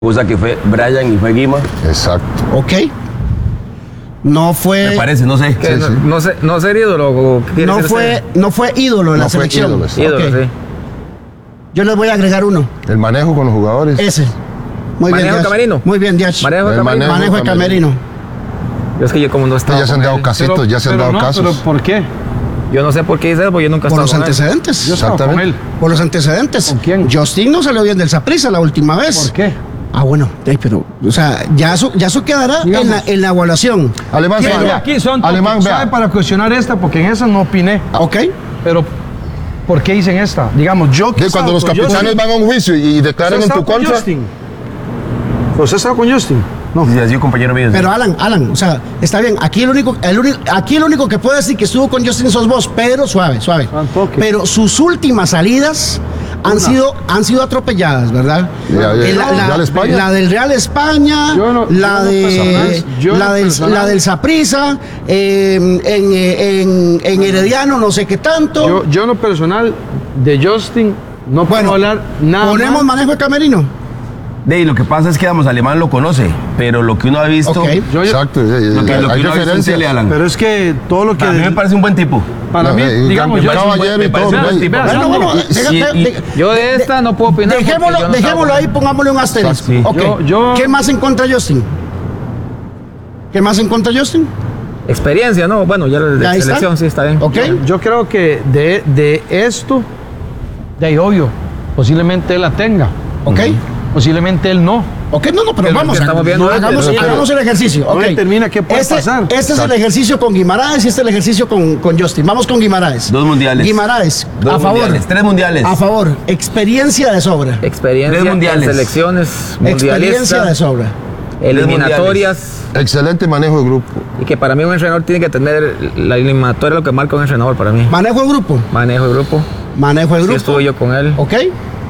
Cosa que fue Brian y fue Guima. Exacto. Ok. No fue. Me parece, no sé. Sí, sí. No ser ídolo. ¿Qué quiere No decir fue, usted? no fue ídolo en No la fue selección. ídolo, exacto. Ídolo, Ok. sí. Yo les voy a agregar uno. El manejo con los jugadores. Ese. Muy Manejo bien, Diaz. camerino. Muy bien, Diaz. Manejo de El camerino. manejo. Manejo de camerino. Yo es que yo como no estaba Ya se han con dado él, casitos, ya se han dado casos. ¿Pero por qué? yo no sé por qué dice eso, porque yo nunca Por estaba los con él. antecedentes. Yo estaba con Exactamente. él. Por los antecedentes. ¿Con quién? Justin no salió bien del Saprissa la última vez. ¿Por qué? Ah, bueno, pero, o sea, ya eso quedará Digamos. en la evaluación. Alemán, Pero vea. aquí son Alemán, toques, ¿sabe? vea. Para cuestionar esta, porque en esa no opiné. Ok. Pero, ¿por qué dicen esta? Digamos, yo que De cuando los capitanes van a un juicio y declaran en tu contra. ¿Usted estaba con Justin? No, sí, ha sido compañero mío. Pero Alan, o sea, está bien, aquí el único que puede decir que estuvo con Justin sos vos, pero suave. Tampoco. Pero sus últimas salidas han sido atropelladas, ¿verdad? Ya, Real España. La del Real España, la del Saprissa, en Herediano, no sé qué tanto. Yo en lo personal, de Justin, no puedo Bueno, hablar nada ponemos más. manejo de camerino. Lo que pasa es que, Alemán lo conoce, pero lo que uno ha visto... Ok. Exacto. Lo que Hay uno ha visto en referencias. tele, Alan. Pero es que todo lo que... A mí me parece un buen tipo. Para mí, digamos, me yo... parece un caballero y me todo. parece un buen güey. tipo. Bueno, Yo de esta no puedo opinar. porque yo no Dejémoslo estaba ahí, pongámosle un asterisco. Sí. Ok. Yo- ¿Qué más en contra de Justin? ¿Qué más en contra de Justin? con experiencia, ¿no? Bueno, ya Ya la ahí selección está. sí está bien. Ok. Yo creo que de esto, de ahí obvio, posiblemente él la tenga. Ok. Posiblemente él no. Ok, no, pero Que lo vamos, que estamos viendo hagamos el ejercicio. no Ok. determina qué puede pasar. Este es el ejercicio con Guimaraes y este es el ejercicio con Justin. Vamos con Guimaraes. 2 mundiales. Guimaraes, 2 a favor. mundiales, 3 mundiales. A favor. Experiencia de sobra. Experiencia 3 mundiales. en selecciones Experiencia de mundialistas, sobra. eliminatorias, Excelente manejo de grupo. y que para mí un entrenador tiene que tener la eliminatoria, lo que marca un entrenador para mí. Manejo de grupo. Manejo de grupo. Manejo de Sí grupo. estuve yo con él. Ok.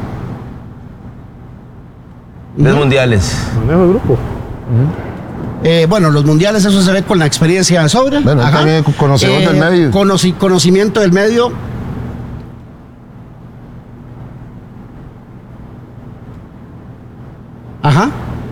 3 mundiales. Manejo de grupo. Bueno, los mundiales, eso se ve con la experiencia de sobra. Bueno, Ajá. también conocedor del medio. Conocimiento del medio. Ajá.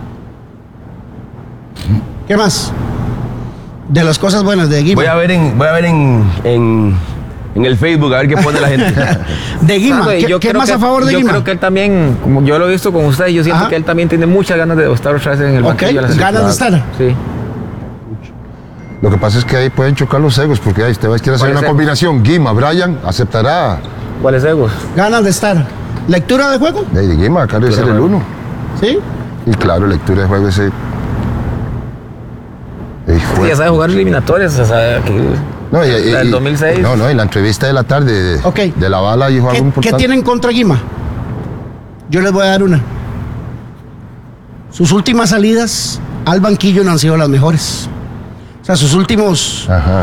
¿Qué más? De las cosas buenas de Guima. Voy a ver en el Facebook a ver qué pone la gente. De Guima. Fernando, y ¿Qué creo más que- a favor de Yo Guima? creo que él también, como yo lo he visto con usted, yo siento Ajá. que él también tiene muchas ganas de estar otra vez en el Ok, banquillo de la selección. ganas de estar. Sí. Lo que pasa es que ahí pueden chocar los egos, porque ahí usted va a querer hacer ¿Cuáles una egos? combinación. Guima, Brian, aceptará. ¿Cuáles egos? Ganas de estar. ¿Lectura de juego? De Guima, acá debe ser el uno. Sí. Y claro, lectura de juego ese. Sí, ya sabe jugar eliminatorias, o sea, que No, la del 2006. No, en la entrevista de la tarde de, Ok. de la bala dijo algo ¿Qué importante. tienen contra Guima? Yo les voy a dar una. Sus últimas salidas al banquillo no han sido las mejores. O sea, sus últimos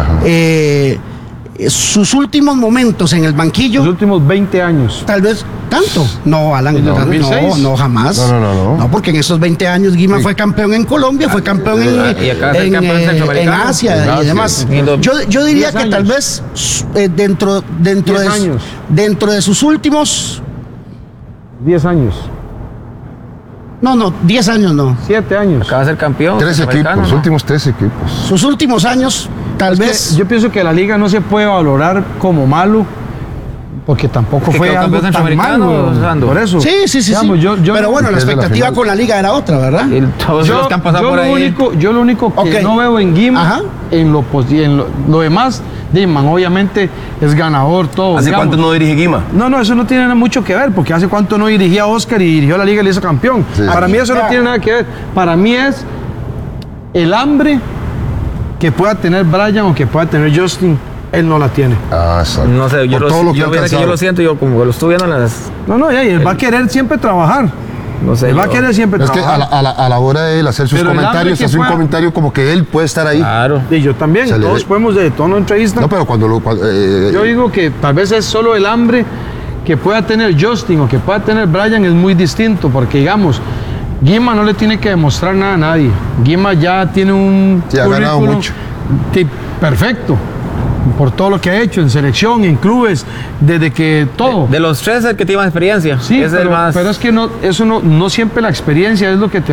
momentos en el banquillo, Los últimos 20 años. tal vez tanto. No, Alan, ¿En el 2006? no, jamás. No. No, porque en esos 20 años Guima fue campeón en Colombia, fue campeón y acaba de ser campeón en centroamericano. Asia En y Asia. demás. En los Yo diría 10 que tal años. vez dentro 10 años. dentro de sus últimos 10 años. No, 10 años no. 7 años. acaba de ser campeón. 3 centroamericano, equipos, ¿no? últimos 3 equipos. Sus últimos años, tal vez. Yo pienso que la liga no se puede valorar como malo, porque tampoco Que fue quedó algo campeón tan centroamericano, malo. Sando. Por eso. Sí. Digamos, yo- Pero bueno, la Desde la expectativa final. con la liga era otra, ¿verdad? Y todos los que han pasado por ahí. Yo lo único que Ok. no veo en Guima, Ajá. en lo demás, Diman, obviamente es ganador, todo. ¿Hace digamos. cuánto no dirige Guima? No, eso no tiene nada mucho que ver, porque hace cuánto no dirigía a Oscar y dirigió la liga y le hizo campeón. Sí. Para mí eso no Vea. tiene nada que ver. Para mí es el hambre que pueda tener Brian o que pueda tener Justin, él no la tiene. Ah, exacto. No sé, yo Por lo, todo lo que yo, ha mira que yo alcanzado. lo siento, yo como que lo estuve viendo en las. No, y él va a querer siempre trabajar. No sé. Él va a yo- querer siempre Es que trabajar. a la hora de él hacer sus Pero el hambre comentarios, que hace un pueda- comentario como que él puede estar ahí. Claro. Y yo también, Se le todos ve. podemos de tono entrevista. No, pero cuando lo. Yo digo que tal vez es solo el hambre que pueda tener Justin o que pueda tener Brian es muy distinto, porque digamos, Guima no le tiene que demostrar nada a nadie. Guima ya tiene un Sí, ha ganado currículum mucho. perfecto por todo lo que ha hecho en selección, en clubes, desde que todo. De los tres, el que tiene más experiencia. Sí, es el más. pero es que no, eso no siempre la experiencia es lo que te